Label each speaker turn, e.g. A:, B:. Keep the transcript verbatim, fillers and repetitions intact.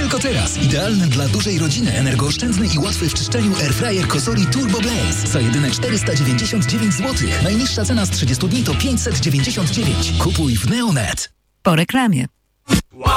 A: Tylko teraz. Idealny dla dużej rodziny, energooszczędny i łatwy w czyszczeniu airfryer Cosoli Turbo Blaze. Za jedyne czterysta dziewięćdziesiąt dziewięć złotych. Najniższa cena z trzydziestu dni to pięćset dziewięćdziesiąt dziewięć. Kupuj w Neonet.
B: Po reklamie.